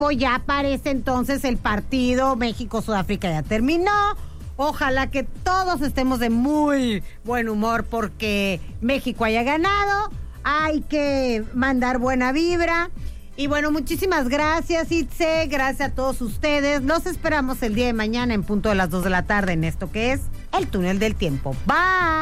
pues ya parece entonces el partido México-Sudáfrica ya terminó. Ojalá que todos estemos de muy buen humor porque México haya ganado. Hay que mandar buena vibra. Y bueno, muchísimas gracias, Itze. Gracias a todos ustedes. Los esperamos el día de mañana en punto de las 2 de la tarde en esto que es El Túnel del Tiempo. Bye.